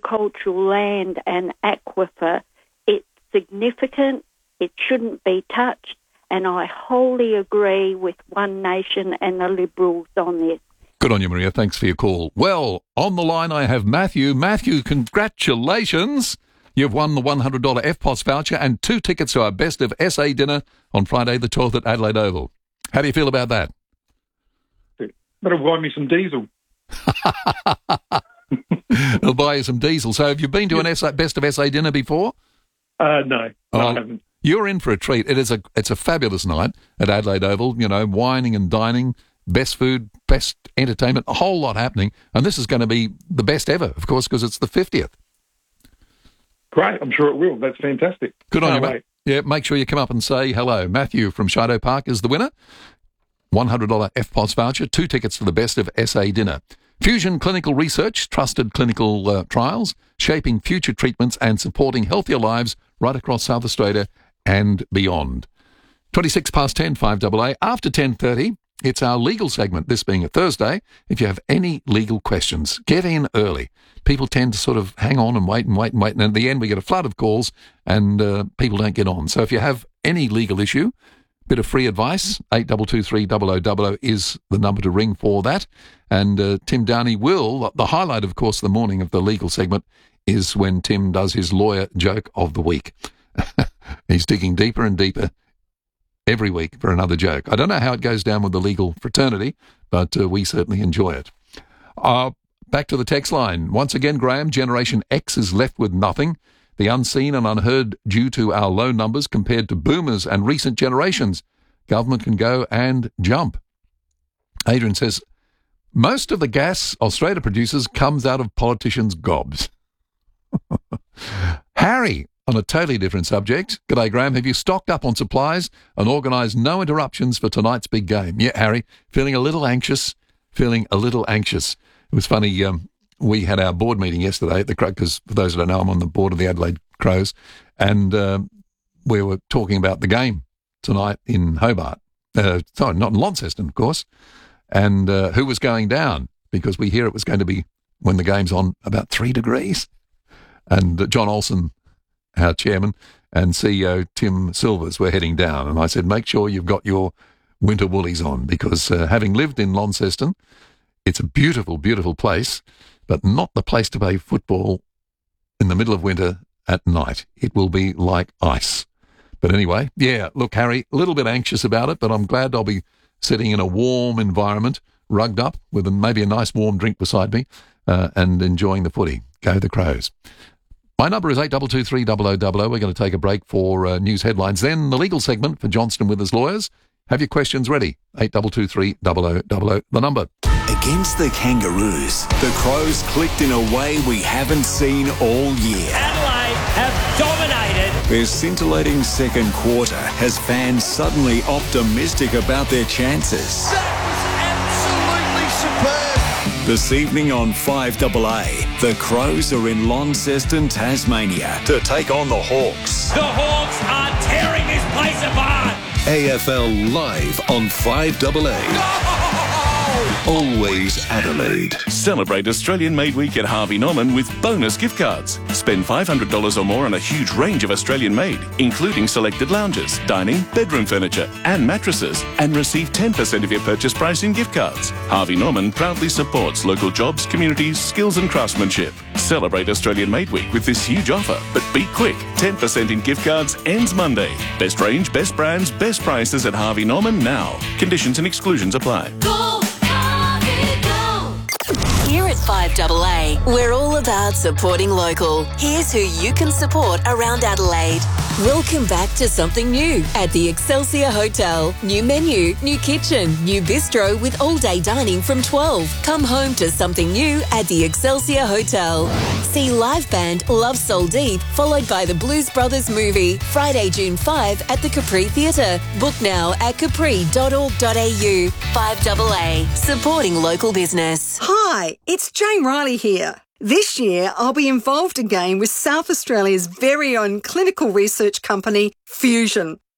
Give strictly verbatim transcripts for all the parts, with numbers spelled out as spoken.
agricultural land and aquifer. It's significant. It shouldn't be touched. And I wholly agree with One Nation and the Liberals on this. Good on you, Maria. Thanks for your call. Well, on the line I have Matthew. Matthew, congratulations. You've won the one hundred dollars F P O S voucher and two tickets to our Best of S A dinner on Friday the twelfth at Adelaide Oval. How do you feel about that? That'll buy me some diesel. It'll buy you some diesel. So have you been to an S A, Best of S A dinner before? Uh, no, oh, I haven't. You're in for a treat. It is a it's a fabulous night at Adelaide Oval, you know, wining and dining, best food, best entertainment, a whole lot happening. And this is going to be the best ever, of course, because it's the fiftieth. Great, I'm sure it will. That's fantastic. Good Can't on you, wait. mate. Yeah, make sure you come up and say hello. Matthew from Shadow Park is the winner. one hundred dollars F P O S voucher, two tickets to the Best of S A dinner. Fusion Clinical Research, trusted clinical uh, trials, shaping future treatments and supporting healthier lives right across South Australia and beyond. twenty-six past ten, five A A. After ten thirty, it's our legal segment, this being a Thursday. If you have any legal questions, get in early. People tend to sort of hang on and wait and wait and wait, and at the end we get a flood of calls and uh, people don't get on. So if you have any legal issue, bit of free advice, eight two two three zero zero zero zero is the number to ring for that. And uh, Tim Downey will, the highlight, of course, the morning of the legal segment is when Tim does his lawyer joke of the week. He's digging deeper and deeper every week for another joke. I don't know how it goes down with the legal fraternity, but uh, we certainly enjoy it. Uh, back to the text line. Once again, Graham, Generation X is left with nothing. The unseen and unheard due to our low numbers compared to boomers and recent generations. Government can go and jump. Adrian says, most of the gas Australia produces comes out of politicians' gobs. Harry, on a totally different subject. G'day, Graham. Have you stocked up on supplies and organised no interruptions for tonight's big game? Yeah, Harry, feeling a little anxious, feeling a little anxious. It was funny, um, we had our board meeting yesterday at the Crows, because for those that don't know, I'm on the board of the Adelaide Crows, and um, we were talking about the game tonight in Hobart. Uh, sorry, not in Launceston, of course, and uh, who was going down, because we hear it was going to be, when the game's on, about three degrees. And uh, John Olsen, our chairman, and C E O Tim Silvers were heading down. And I said, make sure you've got your winter woolies on, because uh, having lived in Launceston, it's a beautiful, beautiful place, but not the place to play football in the middle of winter at night. It will be like ice. But anyway, yeah, look, Harry, a little bit anxious about it, but I'm glad I'll be sitting in a warm environment, rugged up, with a, maybe a nice warm drink beside me, uh, and enjoying the footy. Go the Crows. My number is eight two two three zero zero zero zero. We're going to take a break for uh, news headlines. Then the legal segment for Johnston Withers Lawyers. Have your questions ready. eight two two three zero zero zero zero, the number. Against the Kangaroos, the Crows clicked in a way we haven't seen all year. Adelaide have dominated. Their scintillating second quarter has fans suddenly optimistic about their chances. That was absolutely superb. This evening on five A A, the Crows are in Launceston, Tasmania to take on the Hawks. The Hawks are tearing this place apart. A F L Live on five A A. Always Adelaide. Celebrate Australian Made Week at Harvey Norman with bonus gift cards. Spend five hundred dollars or more on a huge range of Australian made, including selected lounges, dining, bedroom furniture and mattresses, and receive ten percent of your purchase price in gift cards. Harvey Norman proudly supports local jobs, communities, skills and craftsmanship. Celebrate Australian Made Week with this huge offer, but be quick. ten percent in gift cards ends Monday. Best range, best brands, best prices at Harvey Norman now. Conditions and exclusions apply. Go, Harvey, go. Here at five A A, we're all about supporting local. Here's who you can support around Adelaide. Welcome back to something new at the Excelsior Hotel. New menu, new kitchen, new bistro with all-day dining from twelve. Come home to something new at the Excelsior Hotel. See live band Love Soul Deep, followed by the Blues Brothers movie, Friday, June fifth at the Capri Theatre. Book now at capri dot org dot a u. five A A, supporting local business. Hi, it's Jane Riley here. This year, I'll be involved again with South Australia's very own clinical research company, Fusion.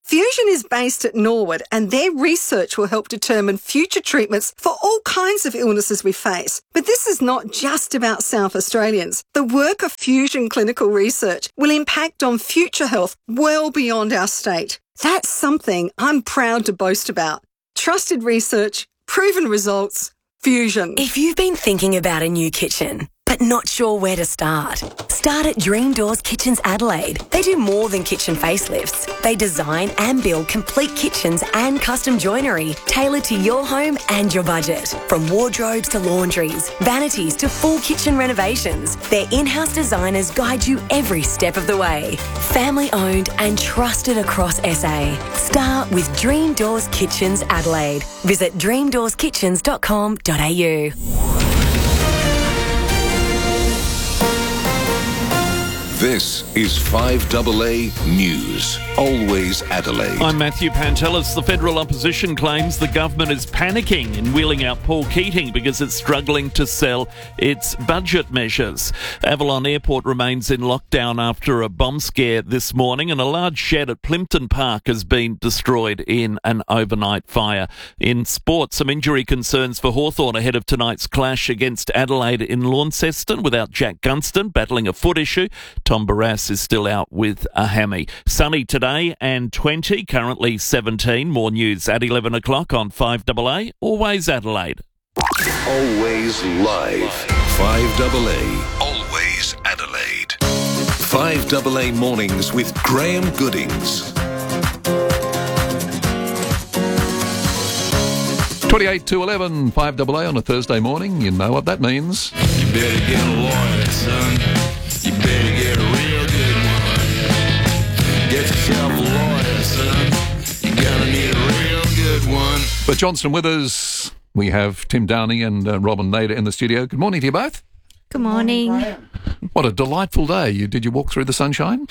Fusion is based at Norwood, and their research will help determine future treatments for all kinds of illnesses we face. But this is not just about South Australians. The work of Fusion Clinical Research will impact on future health well beyond our state. That's something I'm proud to boast about. Trusted research, proven results, Fusion. If you've been thinking about a new kitchen, but not sure where to start, start at Dream Doors Kitchens Adelaide. They do more than kitchen facelifts. They design and build complete kitchens and custom joinery tailored to your home and your budget. From wardrobes to laundries, vanities to full kitchen renovations, their in-house designers guide you every step of the way. Family owned and trusted across S A. Start with Dream Doors Kitchens Adelaide. Visit dream doors kitchens dot com dot a u. This is five double A News. Always Adelaide. I'm Matthew Pantelis. The federal opposition claims the government is panicking in wheeling out Paul Keating because it's struggling to sell its budget measures. Avalon Airport remains in lockdown after a bomb scare this morning, and a large shed at Plympton Park has been destroyed in an overnight fire. In sport, some injury concerns for Hawthorn ahead of tonight's clash against Adelaide in Launceston without Jack Gunston battling a foot issue. Tom Barras is still out with a hammy. Sunny today and twenty, currently seventeen. More news at eleven o'clock on five double A, Always Adelaide. Always live. five double A, Always Adelaide. five double A Mornings with Graham Goodings. twenty-eight to eleven, five double A on a Thursday morning. You know what that means. You better get a lawyer, son. You better get a real good one. Get yourself a lawyer, son. You gotta need a real good one. For Johnston Withers, we have Tim Downey and uh, Robin Nader in the studio. Good morning to you both. Good morning. What a delightful day. You, did you walk through the sunshine?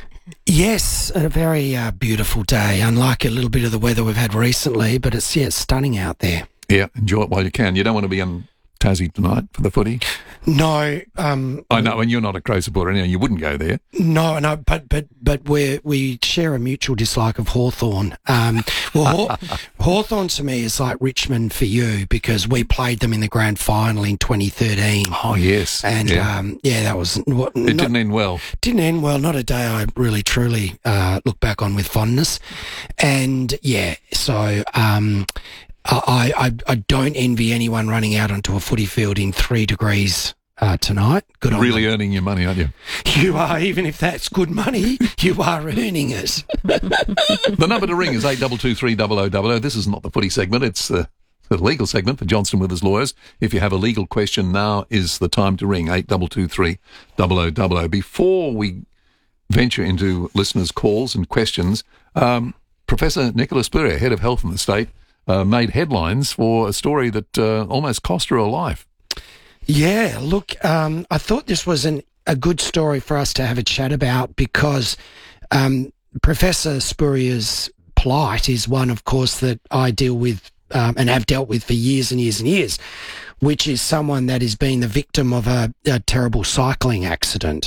Yes, a very uh, beautiful day, unlike a little bit of the weather we've had recently, but it's, yeah, it's stunning out there. Yeah, enjoy it while you can. You don't want to be in Tassie tonight for the footy? No. Um, I know, and you're not a Crow supporter anyway. You wouldn't go there. No, no, but but but we we share a mutual dislike of Hawthorn. Um, well, Haw- Hawthorn to me is like Richmond for you because we played them in the grand final in twenty thirteen. Oh yes, and yeah, um, yeah that was what, it not, didn't end well. Didn't end well. Not a day I really truly uh, look back on with fondness. And yeah, so. Um, I, I I don't envy anyone running out onto a footy field in three degrees uh, tonight. Good You're on really them. earning your money, aren't you? You are, even if that's good money, you are earning it. The number to ring is eight two two three double oh double oh. This is not the footy segment, it's the, the legal segment for Johnston Withers Lawyers. If you have a legal question, now is the time to ring eight two two three double oh double oh. Before we venture into listeners' calls and questions, um, Professor Nicola Spurrier, Head of Health in the state, Uh, made headlines for a story that uh, almost cost her her life. Yeah, look, um, I thought this was an, a good story for us to have a chat about because um, Professor Spurrier's plight is one, of course, that I deal with um, and have dealt with for years and years and years, which is someone that has been the victim of a, a terrible cycling accident.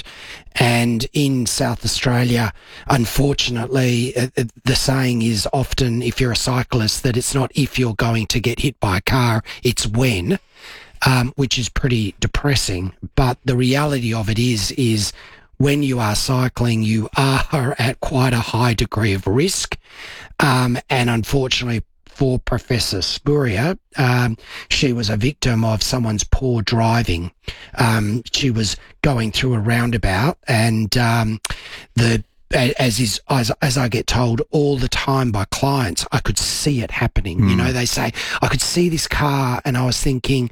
And in South Australia, unfortunately, uh, the saying is often, if you're a cyclist, that it's not if you're going to get hit by a car, it's when, um, which is pretty depressing. But the reality of it is, is when you are cycling, you are at quite a high degree of risk. Um, and unfortunately, for Professor Spurrier, um, she was a victim of someone's poor driving. Um, she was going through a roundabout, and um, the as is as, as I get told all the time by clients, I could see it happening. Mm. You know, they say I could see this car, and I was thinking,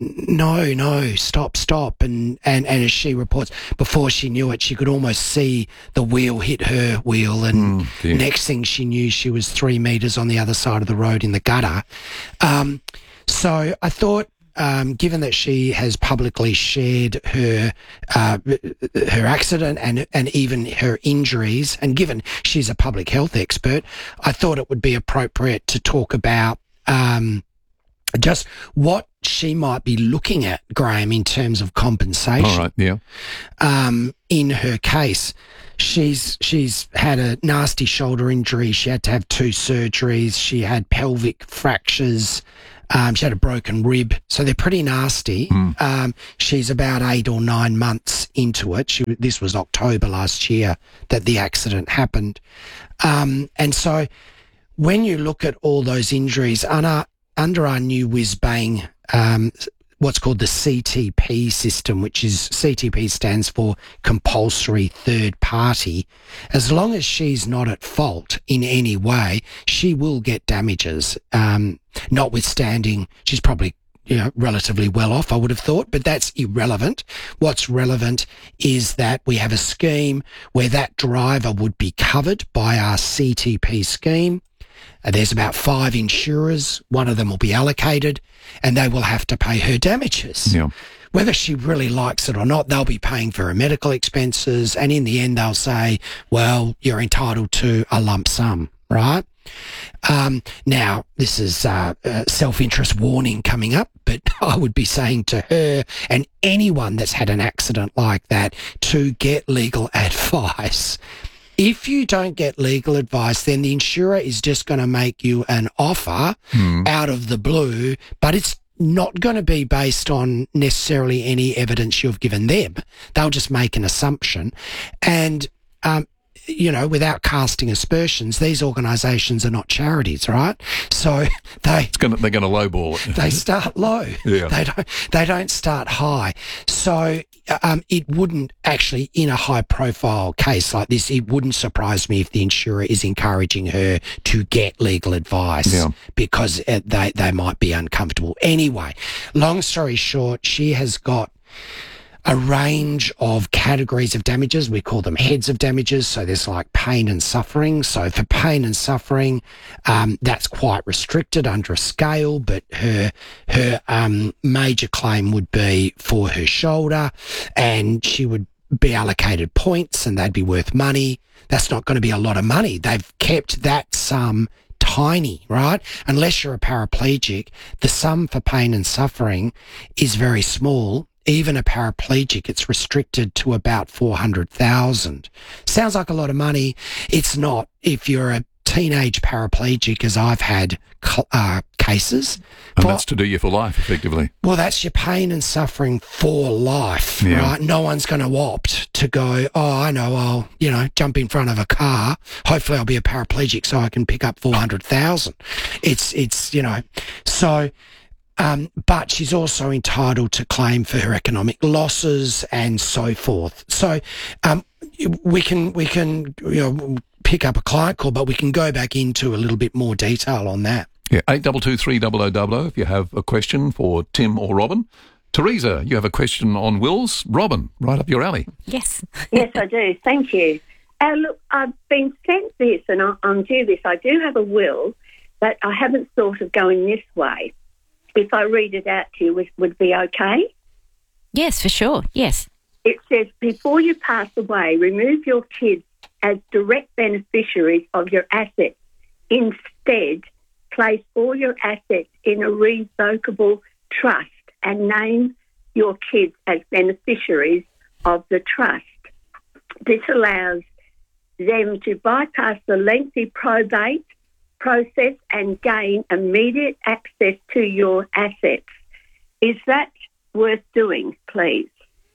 no, no, stop, stop. And and and as she reports, before she knew it, she could almost see the wheel hit her wheel, and mm, next thing she knew, she was three metres on the other side of the road in the gutter. Um, so I thought, Um, given that she has publicly shared her uh, her accident and and even her injuries, and given she's a public health expert, I thought it would be appropriate to talk about um, just what she might be looking at, Graham, in terms of compensation. All right, yeah. Um, in her case, she's she's had a nasty shoulder injury. She had to have two surgeries. She had pelvic fractures. Um, she had a broken rib. So they're pretty nasty. Mm. Um, she's about eight or nine months into it. She, this was October last year that the accident happened. Um, and so when you look at all those injuries, under, under our new whiz-bang, um, what's called the C T P system, which is C T P stands for compulsory third party. As long as she's not at fault in any way, she will get damages. Um, notwithstanding, she's probably you know relatively well off, I would have thought, but that's irrelevant. What's relevant is that we have a scheme where that driver would be covered by our C T P scheme. Uh, there's about five insurers. One of them will be allocated, and they will have to pay her damages. Yeah. Whether she really likes it or not, they'll be paying for her medical expenses, and in the end they'll say, well, you're entitled to a lump sum, right? Um, now, this is uh, a self-interest warning coming up, but I would be saying to her and anyone that's had an accident like that to get legal advice. If you don't get legal advice, then the insurer is just going to make you an offer mm. out of the blue, but it's not going to be based on necessarily any evidence you've given them. They'll just make an assumption. And, um, you know, without casting aspersions, these organisations are not charities, right? So they it's gonna, they're going to lowball it. They start low. Yeah. They don't. They don't start high. So um, it wouldn't actually, in a high-profile case like this, it wouldn't surprise me if the insurer is encouraging her to get legal advice yeah. because they they might be uncomfortable. Anyway, long story short, she has got a range of categories of damages. We call them heads of damages. So there's like pain and suffering. So for pain and suffering, um, that's quite restricted under a scale, but her, her, um, major claim would be for her shoulder, and she would be allocated points and they'd be worth money. That's not going to be a lot of money. They've kept that sum tiny, right? Unless you're a paraplegic, the sum for pain and suffering is very small. Even a paraplegic, it's restricted to about four hundred thousand. Sounds like a lot of money. It's not. If you're a teenage paraplegic, as I've had uh, cases. And for, that's to do you for life, effectively. Well, that's your pain and suffering for life, yeah. right? No one's going to opt to go, oh, I know, I'll, you know, jump in front of a car. Hopefully I'll be a paraplegic so I can pick up four hundred thousand. It's, it's, you know, so... Um, but she's also entitled to claim for her economic losses and so forth. So um, we can we can you know pick up a client call, but we can go back into a little bit more detail on that. Yeah, eight double two three double o double o. If you have a question for Tim or Robin. Teresa, you have a question on wills. Robin, right up your alley. Yes, yes, I do. Thank you. Uh, look, I've been sent this, and I, I'm due this. I do have a will, but I haven't thought of going this way. If I read it out to you, would, would be okay? Yes, for sure, yes. It says, before you pass away, remove your kids as direct beneficiaries of your assets. Instead, place all your assets in a revocable trust and name your kids as beneficiaries of the trust. This allows them to bypass the lengthy probate process and gain immediate access to your assets. Is that worth doing, please?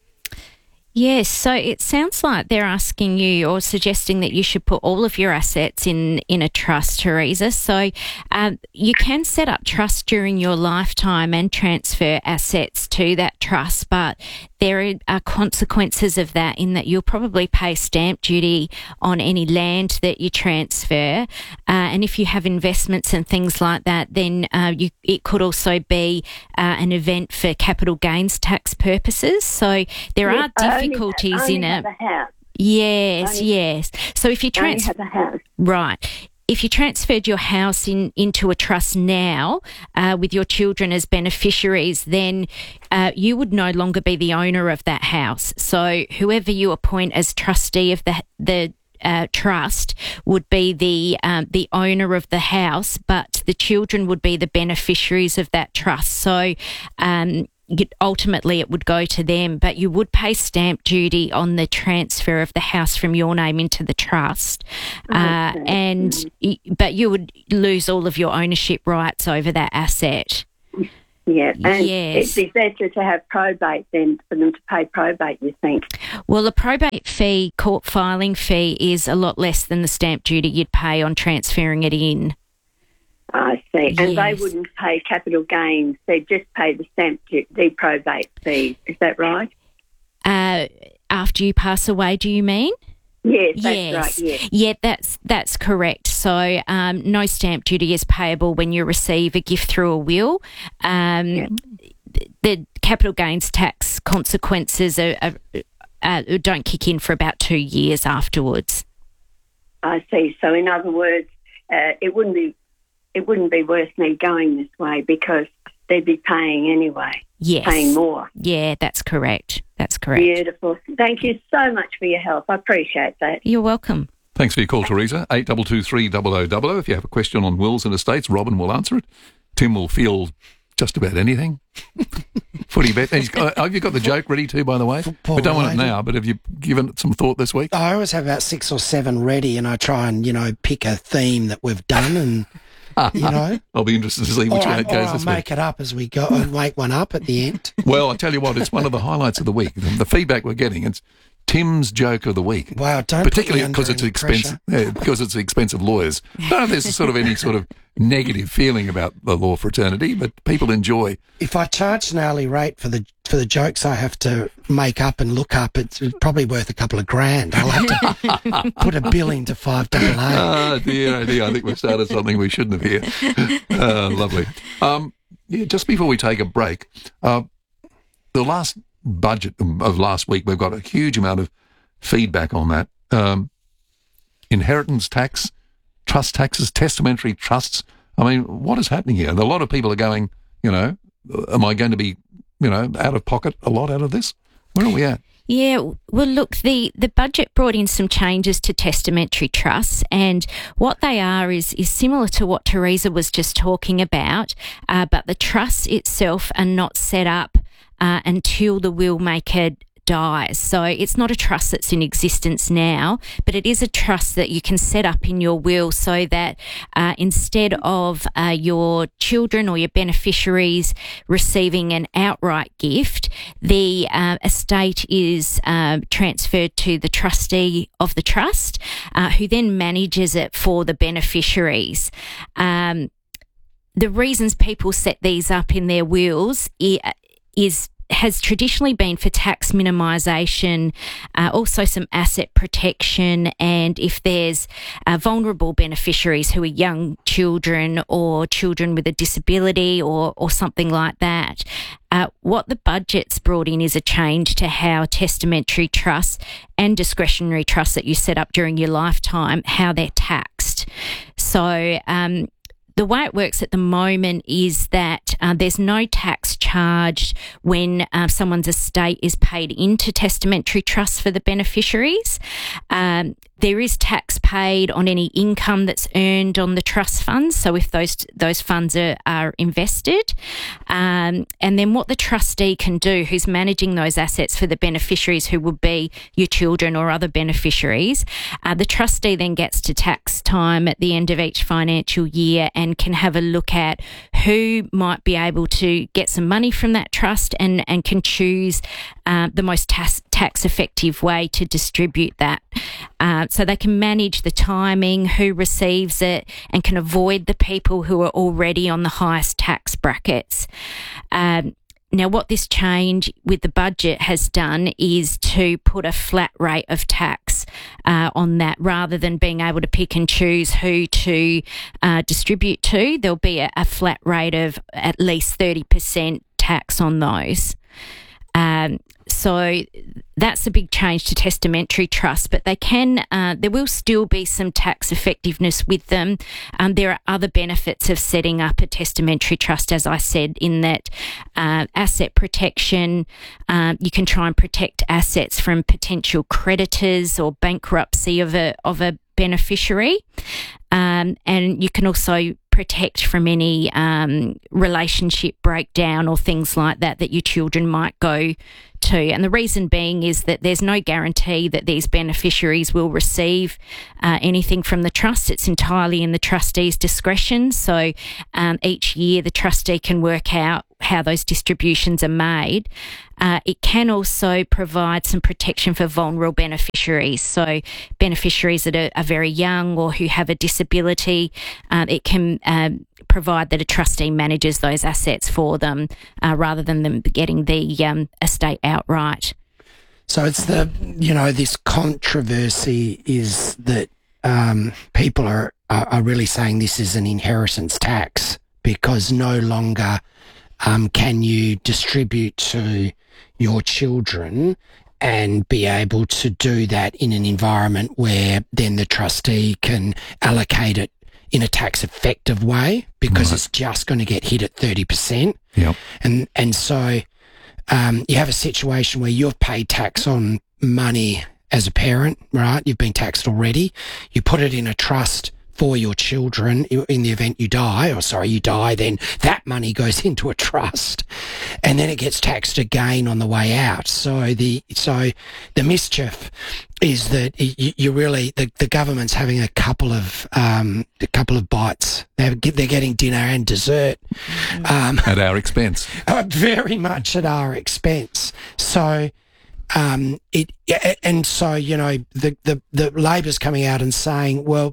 Yes, so it sounds like they're asking you or suggesting that you should put all of your assets in, in a trust, Teresa. So um, you can set up trust during your lifetime and transfer assets to that trust, but there are consequences of that in that you'll probably pay stamp duty on any land that you transfer. Uh, and if you have investments and things like that, then uh, you, it could also be uh, an event for capital gains tax purposes. So there yes, are difficulties I only in have it. A house. Yes, only, yes. So if you transfer, have a house. Right. If you transferred your house in, into a trust now uh, with your children as beneficiaries, then uh, you would no longer be the owner of that house. So whoever you appoint as trustee of the the uh, trust would be the um, the owner of the house, but the children would be the beneficiaries of that trust. So um, ultimately it would go to them, but you would pay stamp duty on the transfer of the house from your name into the trust, uh, and but you would lose all of your ownership rights over that asset. Yeah, and yes. it'd be better to have probate than for them to pay probate, you think? Well, the probate fee, court filing fee, is a lot less than the stamp duty you'd pay on transferring it in. I see. And Yes. they wouldn't pay capital gains. They'd just pay the stamp duty, the probate fee. Is that right? Uh, after you pass away, do you mean? Yes, that's yes. right, yes. Yeah, that's that's correct. So um, no stamp duty is payable when you receive a gift through a will. Um, Yeah. the, the capital gains tax consequences are, are, uh, don't kick in for about two years afterwards. I see. So in other words, uh, it wouldn't be it wouldn't be worth me going this way because they'd be paying anyway. Yes. Paying more. Yeah, that's correct. That's correct. Beautiful. Thank you so much for your help. I appreciate that. You're welcome. Thanks for your call, Teresa. eight two two three double oh double oh. If you have a question on wills and estates, Robin will answer it. Tim will field just about anything. Footy bet. And he's got, have you got the joke ready too, by the way? Poor we don't want it lady. now, but have you given it some thought this week? I always have about six or seven ready, and I try and, you know, pick a theme that we've done and, you know. I'll be interested to see which or one I- it goes or I'll this make week. it up as we go, I'll make one up at the end. Well, I tell you what, it's one of the highlights of the week. The, the feedback we're getting, it's Tim's joke of the week. Wow, don't put particularly me under because it's any expensive. Yeah, because it's expensive lawyers. I don't know if there's sort of any sort of negative feeling about the law fraternity, but people enjoy. If I charge an hourly rate for the for the jokes I have to make up and look up, it's probably worth a couple of grand. I'll have to put a bill into five double A. Oh dear, oh dear! I think we've started something we shouldn't have here. Uh, lovely. Um, yeah, just before we take a break, uh, the last budget of last week, we've got a huge amount of feedback on that. Um, inheritance tax, trust taxes, testamentary trusts. I mean, what is happening here? And a lot of people are going, you know, am I going to be, you know, out of pocket a lot out of this? Where are we at? Yeah, well, look, the, the budget brought in some changes to testamentary trusts, and what they are is, is similar to what Teresa was just talking about, uh, but the trusts itself are not set up uh, until the will maker dies. So it's not a trust that's in existence now, but it is a trust that you can set up in your will so that uh, instead of uh, your children or your beneficiaries receiving an outright gift, the uh, estate is uh, transferred to the trustee of the trust, uh, who then manages it for the beneficiaries. Um, the reasons people set these up in their wills i- is has traditionally been for tax minimisation, uh, also some asset protection, and if there's uh, vulnerable beneficiaries who are young children or children with a disability or, or something like that. Uh, what the budget's brought in is a change to how testamentary trusts and discretionary trusts that you set up during your lifetime, how they're taxed. So um, the way it works at the moment is that uh, there's no tax charged when uh, someone's estate is paid into testamentary trusts for the beneficiaries. Um, there is tax paid on any income that's earned on the trust funds, so if those those funds are, are invested. Um, and then what the trustee can do, who's managing those assets for the beneficiaries, who would be your children or other beneficiaries, uh, the trustee then gets to tax time at the end of each financial year and can have a look at who might be able to get some money from that trust and, and can choose uh, the most tax, tax effective way to distribute that. Uh, so they can manage the timing, who receives it, and can avoid the people who are already on the highest tax brackets. Um, Now, what this change with the budget has done is to put a flat rate of tax uh, on that, rather than being able to pick and choose who to uh, distribute to. There'll be a, a flat rate of at least thirty percent tax on those. Um, so that's a big change to testamentary trusts, but they can, uh, there will still be some tax effectiveness with them. Um, there are other benefits of setting up a testamentary trust, as I said, in that uh, asset protection, um, you can try and protect assets from potential creditors or bankruptcy of a, of a beneficiary. Um, and you can also protect from any um, relationship breakdown or things like that that your children might go to. And the reason being is that there's no guarantee that these beneficiaries will receive uh, anything from the trust. It's entirely in the trustee's discretion. So um, each year the trustee can work out how those distributions are made. Uh, it can also provide some protection for vulnerable beneficiaries. So beneficiaries that are, are very young or who have a disability, um, it can um, provide that a trustee manages those assets for them uh, rather than them getting the um, estate outright. So it's the, you know, this controversy is that um, people are, are, are really saying this is an inheritance tax because no longer um, can you distribute to your children and be able to do that in an environment where then the trustee can allocate it in a tax effective way because right. it's just going to get hit at thirty percent. Yep. And, and so um, you have a situation where you've paid tax on money as a parent, right? You've been taxed already. You put it in a trust for your children in the event you die, or sorry, you die, then that money goes into a trust and then it gets taxed again on the way out. So the, so the mischief is that you, you really, the, the government's having a couple of, um, a couple of bites. They're, they're getting dinner and dessert. Um, at our expense. Very much at our expense. So, um, it, and so, you know, the, the, the Labor's coming out and saying, well,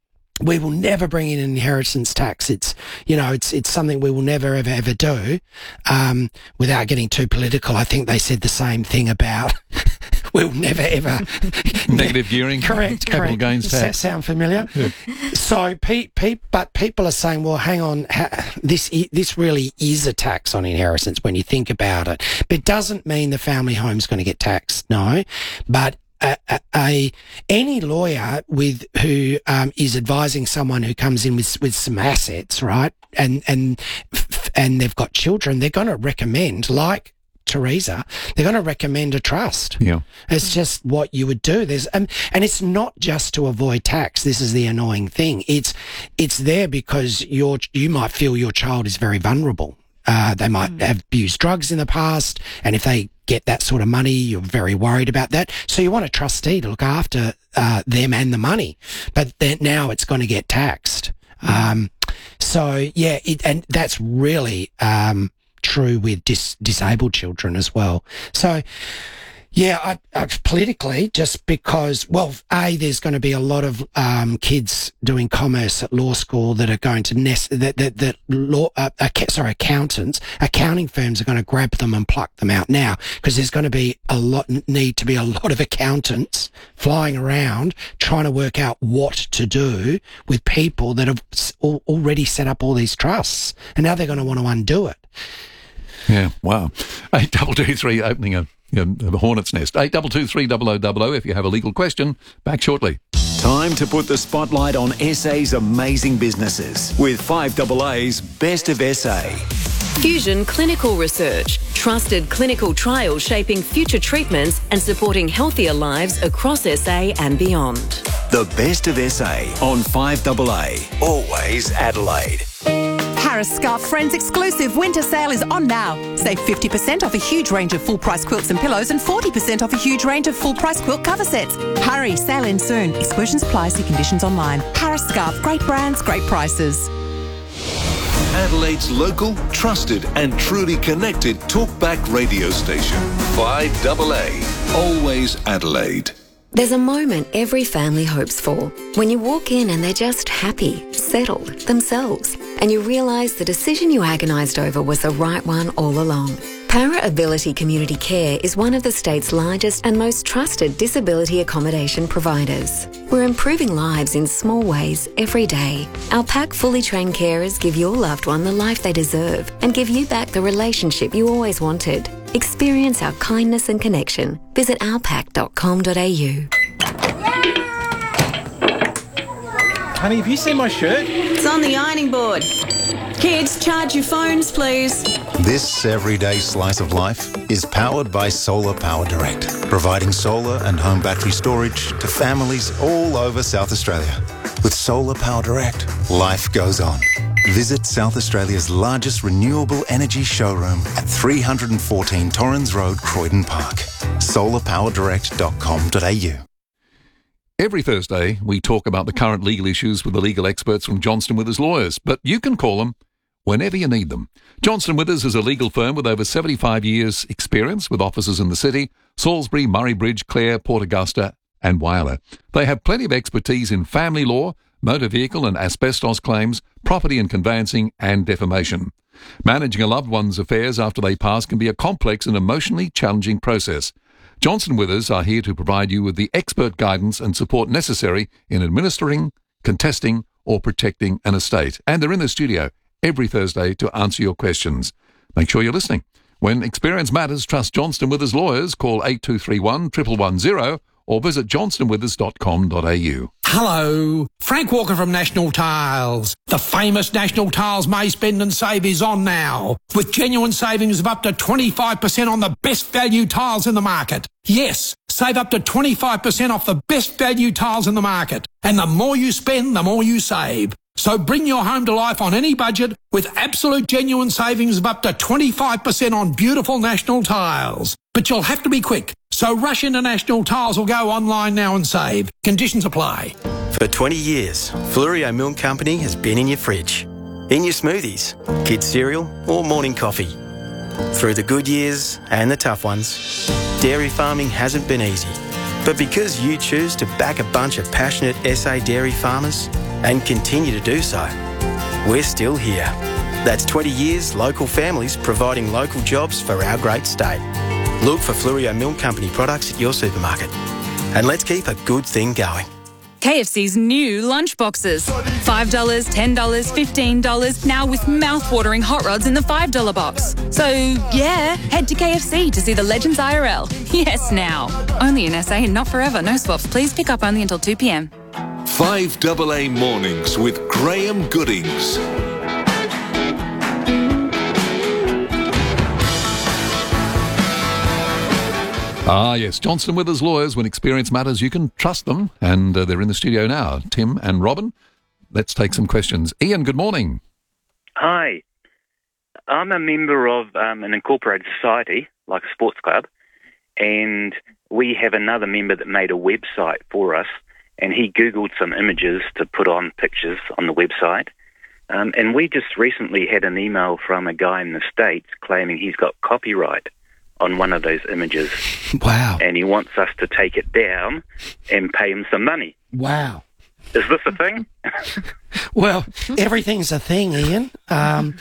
we will never bring in an inheritance tax. It's, you know, it's it's something we will never, ever, ever do. Um, without getting too political, I think they said the same thing about we'll never, ever... Negative gearing. Correct, capital correct. gains Does that tax. sound familiar? Yeah. So, pe- pe- but people are saying, well, hang on, ha- this I- this really is a tax on inheritance when you think about it. But it doesn't mean the family home's going to get taxed, no. But A, a, a any lawyer with who um, is advising someone who comes in with with some assets, right, and and and they've got children, they're going to recommend, like Teresa, they're going to recommend a trust. Yeah, it's just what you would do. There's um, and it's not just to avoid tax. This is the annoying thing. It's it's there because your you might feel your child is very vulnerable. Uh, they might have abused drugs in the past, and if they get that sort of money, you're very worried about that. So you want a trustee to look after uh, them and the money, but then now it's going to get taxed. Um, so yeah, it, and that's really um, true with dis- disabled children as well. So. Yeah, I, I, politically, just because, well, A, there's going to be a lot of um, kids doing commerce at law school that are going to, nest, that, that, that law, uh, ac- sorry, accountants, accounting firms are going to grab them and pluck them out now because there's going to be a lot, need to be a lot of accountants flying around trying to work out what to do with people that have al- already set up all these trusts and now they're going to want to undo it. Yeah, wow. eight two two three opening a You know, the hornet's nest. eight two two three double oh double oh if you have a legal question. Back shortly. Time to put the spotlight on S A's amazing businesses with five A A's Best of S A. Fusion Clinical Research, trusted clinical trials shaping future treatments and supporting healthier lives across S A and beyond. The Best of S A on five A A, always Adelaide. Harris Scarf Friends exclusive winter sale is on now. Save fifty percent off a huge range of full-price quilts and pillows and forty percent off a huge range of full-price quilt cover sets. Hurry, sale ends soon. Exclusions apply, see conditions online. Harris Scarf, great brands, great prices. Adelaide's local, trusted and truly connected talkback radio station. five A A, always Adelaide. There's a moment every family hopes for. When you walk in and they're just happy, settled, themselves, and you realise the decision you agonised over was the right one all along. Para Ability Community Care is one of the state's largest and most trusted disability accommodation providers. We're improving lives in small ways every day. Our pack fully trained carers give your loved one the life they deserve and give you back the relationship you always wanted. Experience our kindness and connection. Visit alpac dot com dot a u. Honey, have you seen my shirt? It's on the ironing board. Kids, charge your phones, please. This everyday slice of life is powered by Solar Power Direct, providing solar and home battery storage to families all over South Australia. With Solar Power Direct, life goes on. Visit South Australia's largest renewable energy showroom at three hundred fourteen Torrens Road, Croydon Park. solar power direct dot com dot a u. Every Thursday, we talk about the current legal issues with the legal experts from Johnston Withers Lawyers, but you can call them whenever you need them. Johnston Withers is a legal firm with over seventy-five years' experience with offices in the city, Salisbury, Murray Bridge, Clare, Port Augusta and Whyalla. They have plenty of expertise in family law, motor vehicle and asbestos claims, property and conveyancing and defamation. Managing a loved one's affairs after they pass can be a complex and emotionally challenging process. Johnston Withers are here to provide you with the expert guidance and support necessary in administering, contesting or protecting an estate. And they're in the studio every Thursday to answer your questions. Make sure you're listening. When experience matters, trust Johnston Withers Lawyers. Call eight two three one, one one one zero or visit johnston withers dot com dot a u. Hello, Frank Walker from National Tiles. The famous National Tiles May Spend and Save is on now, with genuine savings of up to twenty-five percent on the best value tiles in the market. Yes, save up to twenty-five percent off the best value tiles in the market. And the more you spend, the more you save. So bring your home to life on any budget with absolute genuine savings of up to twenty-five percent on beautiful National Tiles. But you'll have to be quick. So rush into National Tiles or go online now and save. Conditions apply. For twenty years, Flurio Milk Company has been in your fridge, in your smoothies, kids' cereal or morning coffee. Through the good years and the tough ones, dairy farming hasn't been easy. But because you choose to back a bunch of passionate S A dairy farmers and continue to do so, we're still here. That's twenty years local families providing local jobs for our great state. Look for Flurio Milk Company products at your supermarket. And let's keep a good thing going. K F C's new lunch boxes. five dollars, ten dollars, fifteen dollars, now with mouth-watering hot rods in the five dollar box. So, yeah, head to K F C to see the Legends I R L. Yes, now. Only in S A and not forever. No swaps. Please pick up only until two p m. five double A Mornings with Graham Goodings. Ah, yes, Johnston Withers Lawyers. When experience matters, you can trust them. And uh, they're in the studio now, Tim and Robin. Let's take some questions. Ian, good morning. Hi. I'm a member of um, an incorporated society, like a sports club, and we have another member that made a website for us, and he Googled some images to put on pictures on the website. Um, and we just recently had an email from a guy in the States claiming he's got copyright on one of those images. Wow. And he wants us to take it down and pay him some money. Wow. Is this a thing? Well, everything's a thing, Ian. Um,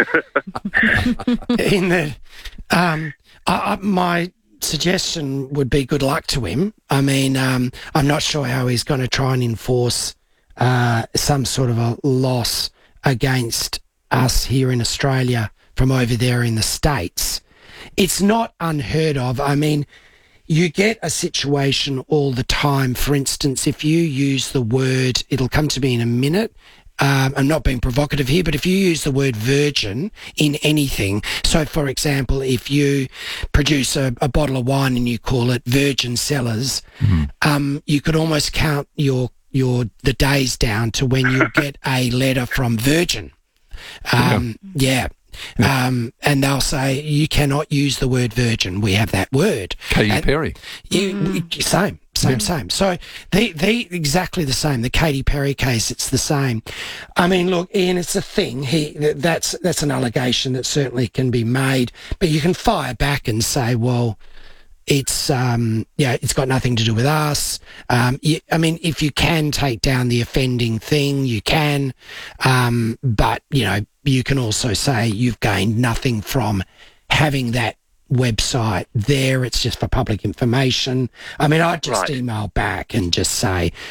in the, um, I, I, my suggestion would be good luck to him. I mean, um, I'm not sure how he's going to try and enforce uh, some sort of a loss against us here in Australia from over there in the States. It's not unheard of. I mean, you get a situation all the time. For instance, if you use the word, it'll come to me in a minute. Um, I'm not being provocative here, but if you use the word virgin in anything, so for example, if you produce a, a bottle of wine and you call it Virgin Cellars, mm-hmm. um, you could almost count your your the days down to when you get a letter from Virgin. Um, yeah. yeah. Um, and they'll say, you cannot use the word virgin. We have that word. Katy and Perry. You, mm. Same, same, yeah. same. So they, they exactly the same. The Katy Perry case, it's the same. I mean, look, Ian, it's a thing. He that's that's an allegation that certainly can be made, but you can fire back and say, well, it's um yeah, it's got nothing to do with us. Um, you, I mean, if you can take down the offending thing, you can. Um, but you know, you can also say you've gained nothing from having that website there. It's just for public information. I mean, I'd just right. email back and just say, look,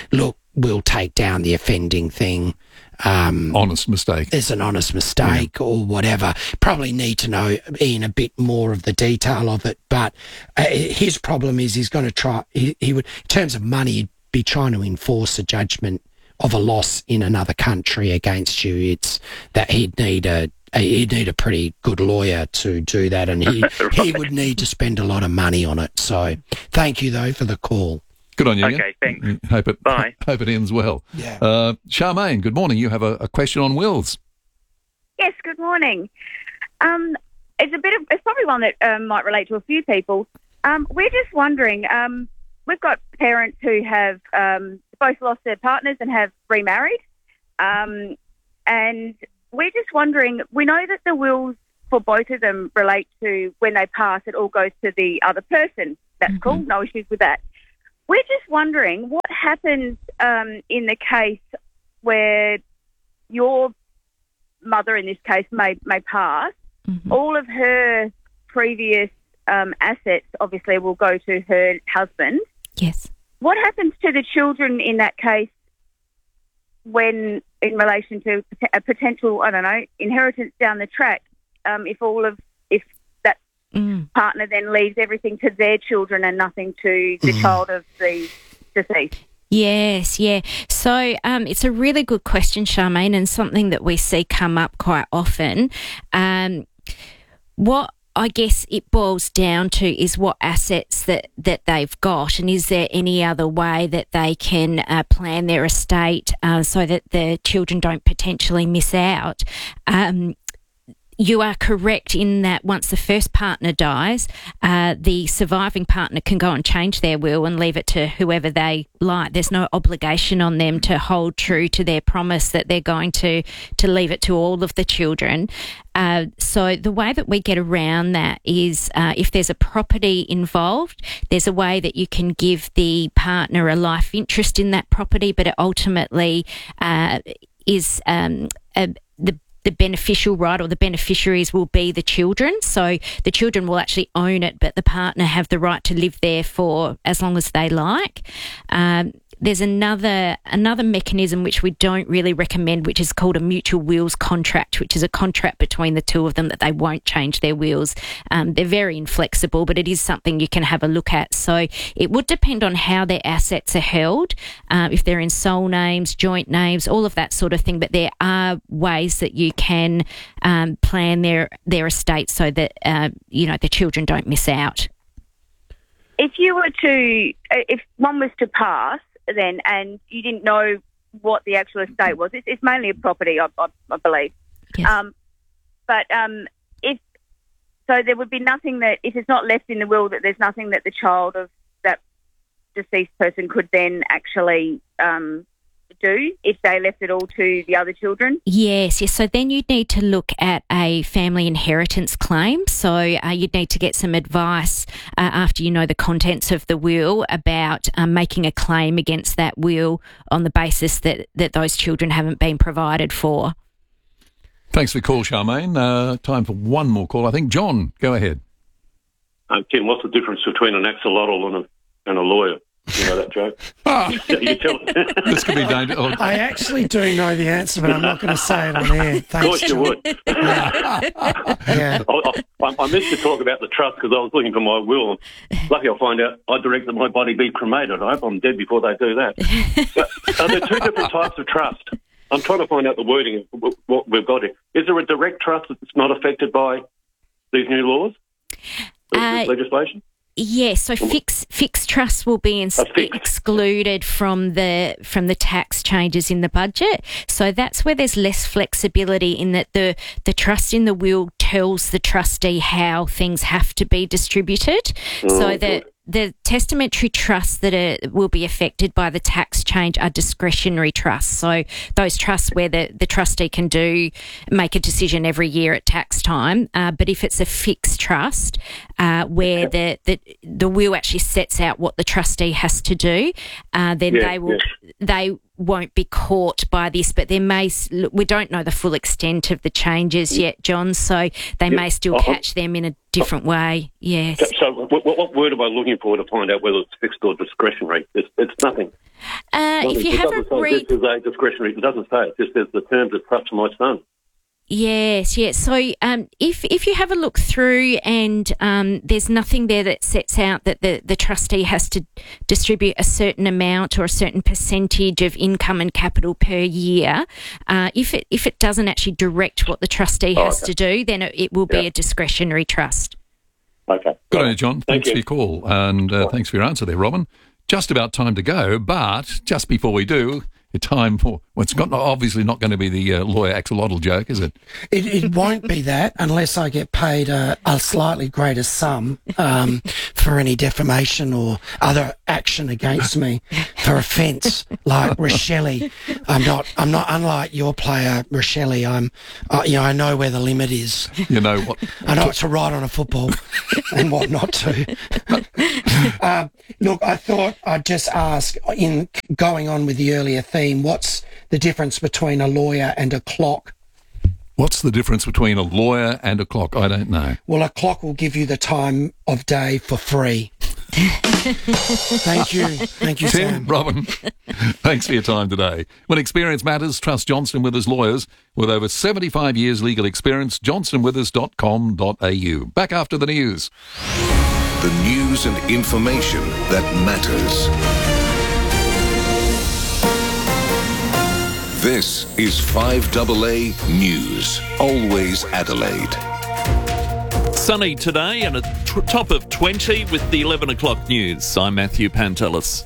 we'll take down the offending thing. Um, honest mistake. It's an honest mistake yeah. or whatever. Probably need to know, Ian, a bit more of the detail of it. But uh, his problem is he's going to try, he, he would, in terms of money, he'd be trying to enforce a judgment of a loss in another country against you. It's that he'd need a, a he'd need a pretty good lawyer to do that, and he, right. he would need to spend a lot of money on it. So thank you, though, for the call. Good on you. Okay, thanks. Hope it, Bye. Hope it ends well. Yeah. Uh, Charmaine, good morning. You have a, a question on wills. Yes, good morning. Um, it's a bit of, it's probably one that um, might relate to a few people. Um, we're just wondering, um, we've got parents who have um, both lost their partners and have remarried. Um, and we're just wondering, we know that the wills for both of them relate to when they pass, it all goes to the other person. That's mm-hmm. cool, no issues with that. We're just wondering what happens um, in the case where your mother, in this case, may, may pass. Mm-hmm. All of her previous um, assets obviously will go to her husband. Yes. What happens to the children in that case when, in relation to a potential, I don't know, inheritance down the track, um, if all of, if that mm. partner then leaves everything to their children and nothing to the mm. child of the deceased? Yes, yeah. So um, it's a really good question, Charmaine, and something that we see come up quite often. Um, what I guess it boils down to is what assets that, that they've got, and is there any other way that they can uh, plan their estate uh, so that the children don't potentially miss out. Um, You are correct in that once the first partner dies, uh, the surviving partner can go and change their will and leave it to whoever they like. There's no obligation on them to hold true to their promise that they're going to, to leave it to all of the children. Uh, so the way that we get around that is uh, if there's a property involved, there's a way that you can give the partner a life interest in that property, but it ultimately uh, is um, a, the the beneficial right or the beneficiaries will be the children. So the children will actually own it, but the partner have the right to live there for as long as they like. Um, there's another another mechanism which we don't really recommend, which is called a mutual wills contract, which is a contract between the two of them that they won't change their wills. Um, they're very inflexible, but it is something you can have a look at. So it would depend on how their assets are held, um, if they're in sole names, joint names, all of that sort of thing. But there are ways that you can um, plan their their estate so that uh, you know the children don't miss out. If you were to, if one was to pass, then, and you didn't know what the actual estate was, it's, it's mainly a property, I, I, I believe. Yes. Um, but um, if so, there would be nothing that, if it's not left in the will, that there's nothing that the child of that deceased person could then actually um, do if they left it all to the other children? Yes, yes. So then you'd need to look at a family inheritance claim. So uh, you'd need to get some advice uh, after you know the contents of the will about um, making a claim against that will on the basis that, that those children haven't been provided for. Thanks for the call, Charmaine. Uh, time for one more call. I think, John, go ahead. Uh, Tim, what's the difference between an axolotl and a, and a lawyer? You know that joke? Ah. You tell this could be dangerous. I actually do know the answer, but I'm not going to say it on air. Thanks, of course you John. would. Yeah. yeah. I, I, I missed to talk about the trust because I was looking for my will. Lucky I'll find out I direct that my body be cremated. I hope I'm dead before they do that. But are there two different types of trust? I'm trying to find out the wording of what we've got here. Is there a direct trust that's not affected by these new laws, Uh, legislation? Yes, so fixed fixed trusts will be ins- excluded from the from the tax changes in the budget. So that's where there's less flexibility in that the the trust in the will tells the trustee how things have to be distributed. Oh, so that the testamentary trusts that are, will be affected by the tax change are discretionary trusts. So those trusts where the, the trustee can do make a decision every year at tax time. Uh, but if it's a fixed trust uh, where the, the the will actually sets out what the trustee has to do, uh, then yeah, they will yeah. they won't be caught by this. But there may we don't know the full extent of the changes yet, John. So they yeah. may still oh, catch them in a different way. Yes. So what, what word am I looking for to find out whether it's fixed or discretionary? It's, it's nothing. Uh, Uh, if you it have a doesn't say read... this is a discretionary. It doesn't say it. It just says the terms are up to my son. Yes, yes. So um, if if you have a look through and um, there's nothing there that sets out that the, the trustee has to distribute a certain amount or a certain percentage of income and capital per year, uh, if it if it doesn't actually direct what the trustee Oh, has okay. to do, then it, it will be Yeah. a discretionary trust. Okay. Good on you, John. Thank Thanks you. for your call, and uh, thanks for your answer there, Robin. Just about time to go, but just before we do, it's time for, well, it's got, obviously not going to be the uh, lawyer axolotl joke, is it? It, it won't be that unless I get paid a, a slightly greater sum um, for any defamation or other action against me for offence, like Rochelle. I'm not. I'm not unlike your player, Rochelle. I'm. Uh, you know, I know where the limit is. You know what? I know what to write on a football and what not to. um, look, I thought I'd just ask, in going on with the earlier theme, what's the difference between a lawyer and a clock? What's the difference between a lawyer and a clock? I don't know. Well, a clock will give you the time of day for free. Thank you. Thank you, Tim, Sam. Robin, thanks for your time today. When experience matters, trust Johnston Withers Lawyers. With over seventy-five years legal experience, johnston withers dot com dot a u. Back after the news. The news and information that matters. This is five double A News. Always Adelaide. Sunny today and a t- top of twenty with the eleven o'clock news. I'm Matthew Pantelis.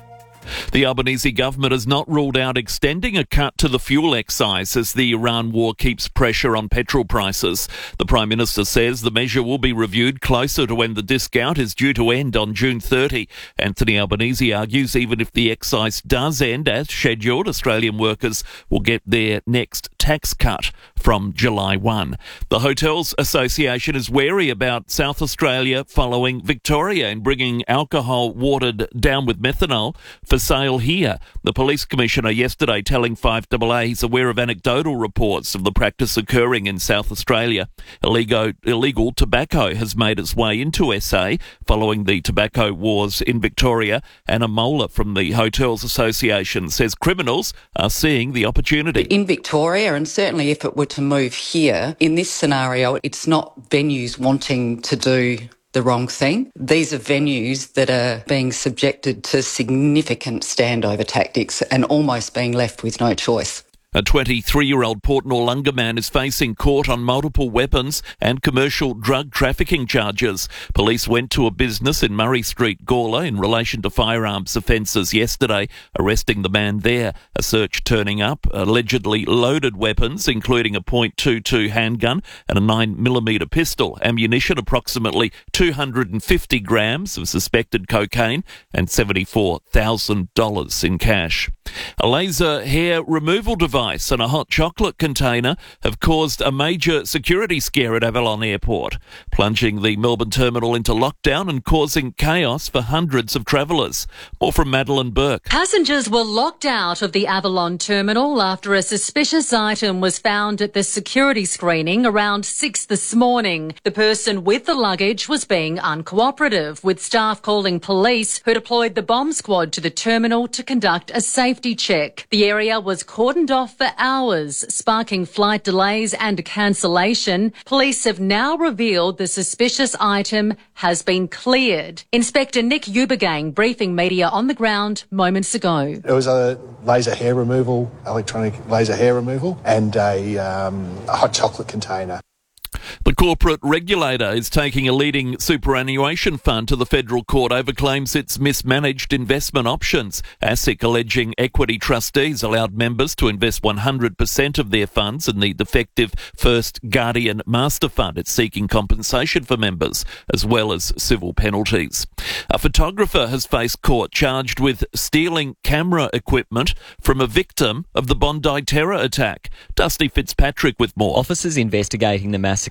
The Albanese government has not ruled out extending a cut to the fuel excise as the Iran war keeps pressure on petrol prices. The Prime Minister says the measure will be reviewed closer to when the discount is due to end on June thirtieth. Anthony Albanese argues even if the excise does end as scheduled, Australian workers will get their next tax cut from July first. The Hotels Association is wary about South Australia following Victoria in bringing alcohol watered down with methanol for sale here. The Police Commissioner yesterday telling five double A he's aware of anecdotal reports of the practice occurring in South Australia. Illegal, illegal tobacco has made its way into S A following the tobacco wars in Victoria. Anna Mola from the Hotels Association says criminals are seeing the opportunity. In Victoria, and certainly if it were to move here, in this scenario, it's not venues wanting to do the wrong thing. These are venues that are being subjected to significant standover tactics and almost being left with no choice. A twenty-three-year-old Port Noarlunga man is facing court on multiple weapons and commercial drug trafficking charges. Police went to a business in Murray Street, Gawler, in relation to firearms offences yesterday, arresting the man there. A search turning up allegedly loaded weapons, including a point two two handgun and a nine millimetre pistol, ammunition, approximately two hundred fifty grams of suspected cocaine and seventy-four thousand dollars in cash. A laser hair removal device and a hot chocolate container have caused a major security scare at Avalon Airport, plunging the Melbourne terminal into lockdown and causing chaos for hundreds of travellers. More from Madeline Burke. Passengers were locked out of the Avalon terminal after a suspicious item was found at the security screening around six this morning. The person with the luggage was being uncooperative, with staff calling police, who deployed the bomb squad to the terminal to conduct a safety check. The area was cordoned off for hours, sparking flight delays and cancellation. Police have now revealed the suspicious item has been cleared. Inspector Nick Ubergang briefing media on the ground moments ago. It was a laser hair removal, electronic laser hair removal, and a, um, a hot chocolate container. The corporate regulator is taking a leading superannuation fund to the federal court over claims it's mismanaged investment options. ASIC alleging equity trustees allowed members to invest one hundred percent of their funds in the defective First Guardian Master Fund. It's seeking compensation for members as well as civil penalties. A photographer has faced court charged with stealing camera equipment from a victim of the Bondi terror attack. Dusty Fitzpatrick with more. Officers investigating the massacre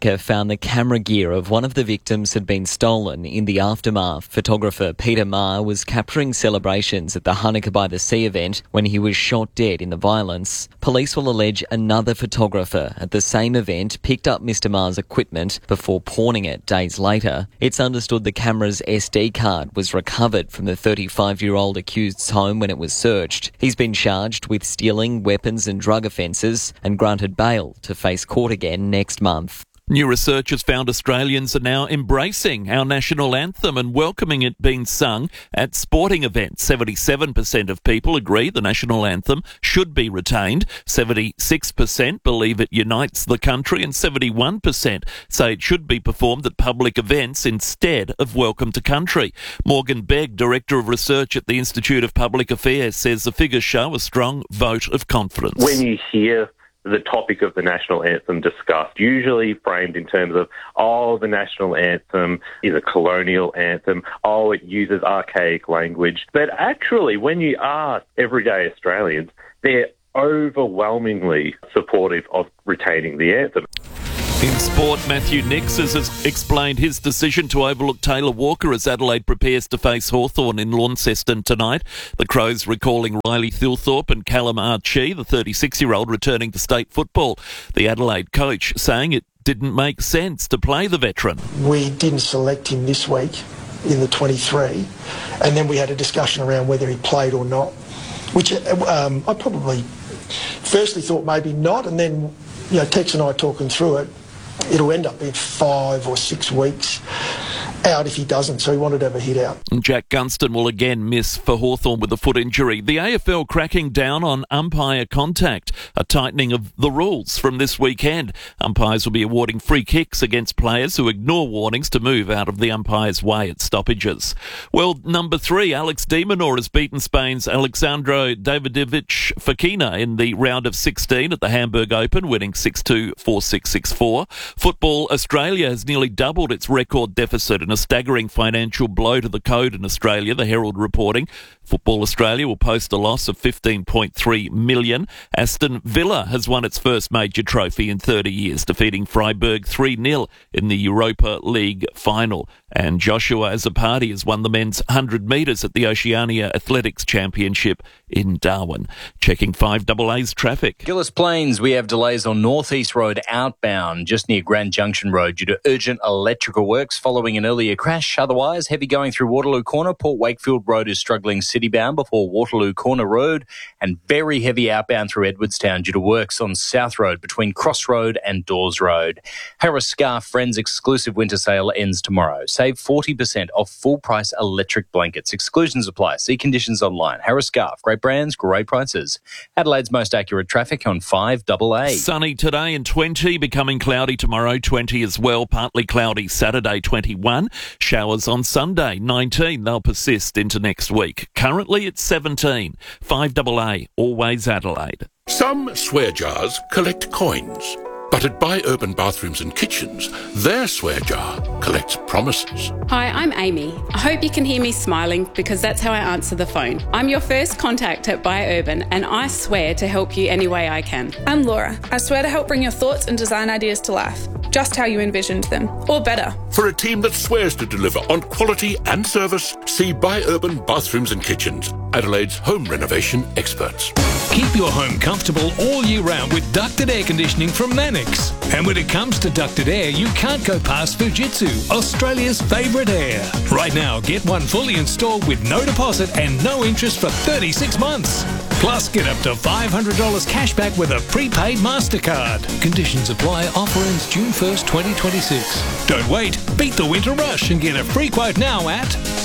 America found the camera gear of one of the victims had been stolen in the aftermath. Photographer Peter Maher was capturing celebrations at the Hanukkah by the Sea event when he was shot dead in the violence. Police will allege another photographer at the same event picked up Mister Maher's equipment before pawning it days later. It's understood the camera's S D card was recovered from the thirty-five-year-old accused's home when it was searched. He's been charged with stealing, weapons and drug offences and granted bail to face court again next month. New research has found Australians are now embracing our national anthem and welcoming it being sung at sporting events. seventy-seven percent of people agree the national anthem should be retained. seventy-six percent believe it unites the country, and seventy-one percent say it should be performed at public events instead of Welcome to Country. Morgan Begg, Director of Research at the Institute of Public Affairs, says the figures show a strong vote of confidence. When you hear the topic of the national anthem discussed, usually framed in terms of, oh, the national anthem is a colonial anthem, oh, it uses archaic language. But actually, when you ask everyday Australians, they're overwhelmingly supportive of retaining the anthem. In sport, Matthew Nix has explained his decision to overlook Taylor Walker as Adelaide prepares to face Hawthorn in Launceston tonight. The Crows recalling Riley Thilthorpe and Callum Archie, the thirty-six-year-old, returning to state football. The Adelaide coach saying it didn't make sense to play the veteran. We didn't select him this week in the twenty-three, and then we had a discussion around whether he played or not, which um, I probably firstly thought maybe not, and then, you know, Tex and I talking through it, it'll end up being five or six weeks out if he doesn't, so he wanted to have a hit out. Jack Gunston will again miss for Hawthorn with a foot injury. The A F L cracking down on umpire contact, a tightening of the rules from this weekend. Umpires will be awarding free kicks against players who ignore warnings to move out of the umpire's way at stoppages. World number three, Alex de Minaur has beaten Spain's Alexandro Davidovich Fokina in the round of sixteen at the Hamburg Open, winning six two, four six, six four. Football Australia has nearly doubled its record deficit in a staggering financial blow to the code in Australia, the Herald reporting. Football Australia will post a loss of fifteen point three million dollars. Aston Villa has won its first major trophy in thirty years, defeating Freiburg three nil in the Europa League final. And Joshua Azzopardi has won the men's one hundred metres at the Oceania Athletics Championship in Darwin. Checking five double A's traffic. Gillis Plains, we have delays on North East Road outbound, just near Grand Junction Road, due to urgent electrical works following an earlier crash. Otherwise, heavy going through Waterloo Corner. Port Wakefield Road is struggling citybound before Waterloo Corner Road, and very heavy outbound through Edwardstown due to works on South Road between Cross Road and Dawes Road. Harris Scarf Friends exclusive winter sale ends tomorrow. Save forty percent off full-price electric blankets. Exclusions apply. See conditions online. Harris Scarf. Great brands, great prices. Adelaide's most accurate traffic on five double A. Sunny today and twenty, becoming cloudy tomorrow, twenty as well. Partly cloudy Saturday, twenty-one. Showers on Sunday, nineteen. They'll persist into next week. Currently it's seventeen. five double A, always Adelaide. Some swear jars collect coins. But at Buy Urban Bathrooms and Kitchens, their swear jar collects promises. Hi, I'm Amy. I hope you can hear me smiling because that's how I answer the phone. I'm your first contact at Buy Urban, and I swear to help you any way I can. I'm Laura. I swear to help bring your thoughts and design ideas to life, just how you envisioned them, or better. For a team that swears to deliver on quality and service, see Buy Urban Bathrooms and Kitchens, Adelaide's home renovation experts. Keep your home comfortable all year round with ducted air conditioning from Mannix. And when it comes to ducted air, you can't go past Fujitsu, Australia's favourite air. Right now, get one fully installed with no deposit and no interest for thirty-six months. Plus, get up to five hundred dollars cash back with a prepaid MasterCard. Conditions apply. Offer ends June first, twenty twenty-six. Don't wait. Beat the winter rush and get a free quote now at